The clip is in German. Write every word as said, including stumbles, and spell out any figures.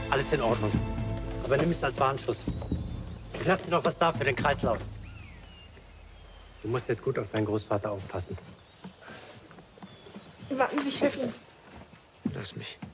Alles in Ordnung. Aber nimm es als Warnschuss. Ich lasse dir noch was da für den Kreislauf. Du musst jetzt gut auf deinen Großvater aufpassen. Warten Sie, ich helfe Ihnen. Lass mich.